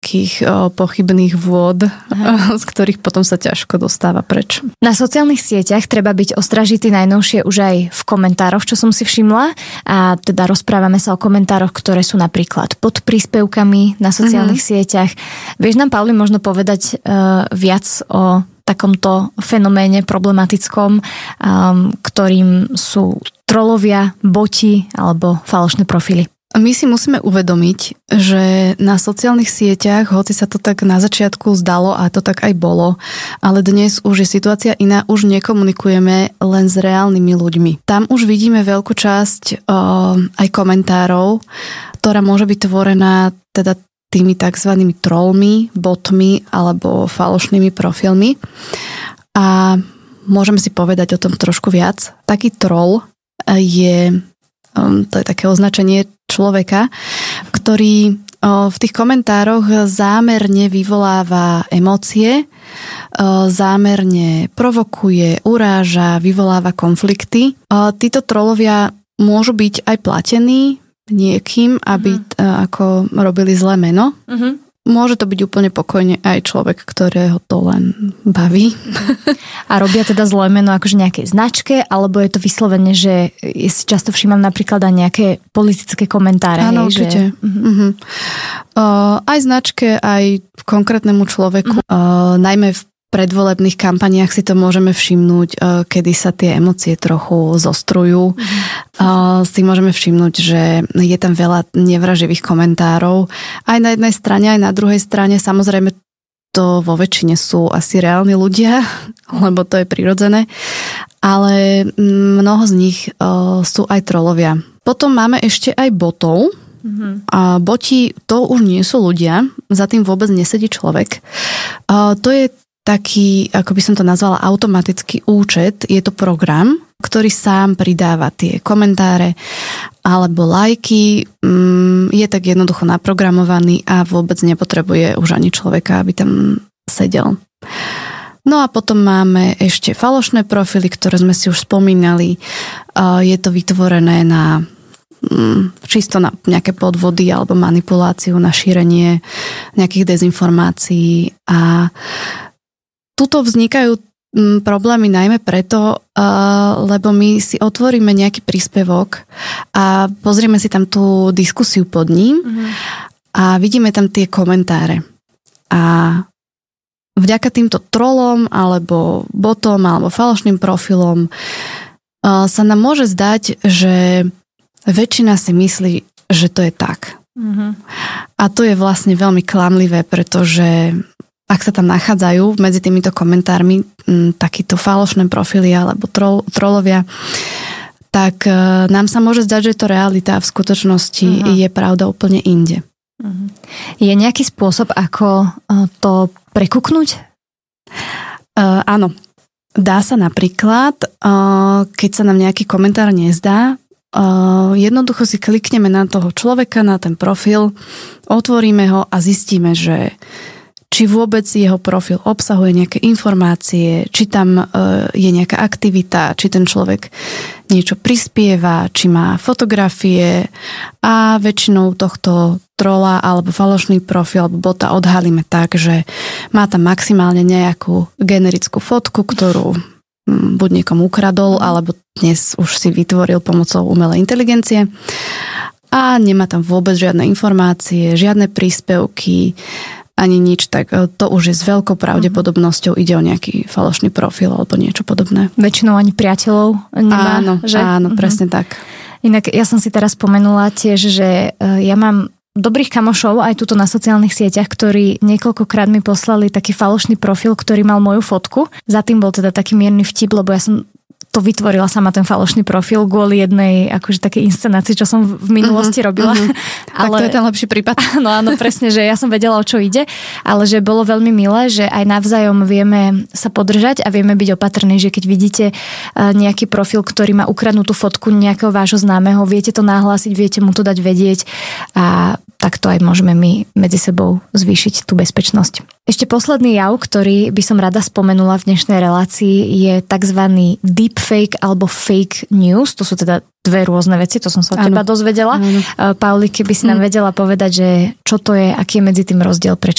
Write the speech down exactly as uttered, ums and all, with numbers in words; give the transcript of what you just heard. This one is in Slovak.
takých o, pochybných vôd, o, z ktorých potom sa ťažko dostáva preč. Na sociálnych sieťach treba byť ostražitý najnovšie už aj v komentároch, čo som si všimla. A teda rozprávame sa o komentároch, ktoré sú napríklad pod príspevkami na sociálnych mm-hmm. sieťach. Vieš nám, Pauli, možno povedať uh, viac o takomto fenoméne problematickom, um, ktorým sú trolovia, boti alebo falošné profily? My si musíme uvedomiť, že na sociálnych sieťach, hoci sa to tak na začiatku zdalo a to tak aj bolo, ale dnes už je situácia iná, už nekomunikujeme len s reálnymi ľuďmi. Tam už vidíme veľkú časť o, aj komentárov, ktorá môže byť tvorená teda tými takzvanými trollmi, botmi alebo falošnými profilmi. A môžeme si povedať o tom trošku viac. Taký troll je, to je také označenie človeka, ktorý v tých komentároch zámerne vyvoláva emócie, zámerne provokuje, uráža, vyvoláva konflikty. Títo trollovia môžu byť aj platení niekým, aby uh-huh. ako robili zlé meno. Uh-huh. Môže to byť úplne pokojne aj človek, ktorého to len baví. A robia teda zlé meno akože nejakej značke, alebo je to vyslovene, že si často všímam napríklad aj nejaké politické komentáre. Áno, hej, určite. Že... Uh-huh. Uh-huh. Uh, aj značke, aj konkrétnemu človeku. Uh-huh. Uh, najmä v predvolebných kampaniách si to môžeme všimnúť, kedy sa tie emócie trochu zostrujú. Mm. Si môžeme všimnúť, že je tam veľa nevraživých komentárov. Aj na jednej strane, aj na druhej strane. Samozrejme, to vo väčšine sú asi reálni ľudia, lebo to je prirodzené. Ale mnoho z nich sú aj trollovia. Potom máme ešte aj botov. Mm-hmm. A boti, to už nie sú ľudia, za tým vôbec nesedí človek. To je taký, ako by som to nazvala, automatický účet. Je to program, ktorý sám pridáva tie komentáre alebo lajky. Je tak jednoducho naprogramovaný a vôbec nepotrebuje už ani človeka, aby tam sedel. No a potom máme ešte falošné profily, ktoré sme si už spomínali. Je to vytvorené na čisto na nejaké podvody alebo manipuláciu, na šírenie nejakých dezinformácií. A tuto vznikajú problémy najmä preto, lebo my si otvoríme nejaký príspevok a pozrieme si tam tú diskusiu pod ním mm-hmm. a vidíme tam tie komentáre. A vďaka týmto trollom alebo botom alebo falošným profilom sa nám môže zdať, že väčšina si myslí, že to je tak. Mm-hmm. A to je vlastne veľmi klamlivé, pretože ak sa tam nachádzajú medzi týmito komentármi m, takíto falošné profily alebo troll, trollovia, tak e, nám sa môže zdať, že je to realita a v skutočnosti uh-huh. je pravda úplne inde. Uh-huh. Je nejaký spôsob, ako to prekuknúť? Uh, áno. Dá sa napríklad, uh, keď sa nám nejaký komentár nezdá, uh, jednoducho si klikneme na toho človeka, na ten profil, otvoríme ho a zistíme, že či vôbec jeho profil obsahuje nejaké informácie, či tam e, je nejaká aktivita, či ten človek niečo prispieva, či má fotografie a väčšinou tohto trola alebo falošný profil alebo bota odhalíme tak, že má tam maximálne nejakú generickú fotku, ktorú m, buď niekomu ukradol, alebo dnes už si vytvoril pomocou umelej inteligencie a nemá tam vôbec žiadne informácie, žiadne príspevky, ani nič, tak to už je s veľkou pravdepodobnosťou ide o nejaký falošný profil alebo niečo podobné. Väčšinou ani priateľov nemá, áno, že? Áno, uh-huh. presne tak. Inak ja som si teraz spomenula tiež, že ja mám dobrých kamošov aj tuto na sociálnych sieťach, ktorí niekoľkokrát mi poslali taký falošný profil, ktorý mal moju fotku. Za tým bol teda taký mierny vtip, lebo ja som to vytvorila sama ten falošný profil kvôli jednej akože takej inscenácii, čo som v minulosti uh-huh, robila. Uh-huh. Ale tak to je ten lepší prípad. Áno, áno, presne, že ja som vedela, o čo ide, ale že bolo veľmi milé, že aj navzájom vieme sa podržať a vieme byť opatrní, že keď vidíte nejaký profil, ktorý má ukradnutú fotku nejakého vášho známeho, viete to nahlásiť, viete mu to dať vedieť a takto aj môžeme my medzi sebou zvýšiť tú bezpečnosť. Ešte posledný jav, ktorý by som rada spomenula v dnešnej relácii, je takzvaný deepfake alebo fake news. To sú teda dve rôzne veci, to som sa od teba dozvedela. Ano. Pauli, keby si nám vedela povedať, že čo to je, aký je medzi tým rozdiel, prečo